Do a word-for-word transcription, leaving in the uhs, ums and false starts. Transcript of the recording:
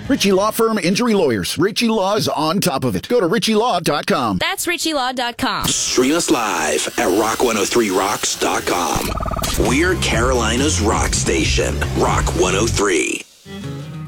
Ritchie Law Firm Injury Lawyers. Ritchie Law is on top of it. Go to ritchie law dot com. That's ritchie law dot com. Stream us live at rock one oh three rocks dot com. We're Carolina's rock station, Rock one oh three.